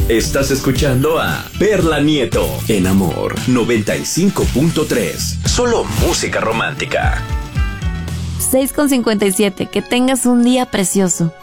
Estás escuchando a Perla Nieto en Amor 95.3. Solo música romántica. 6:57. Que tengas un día precioso.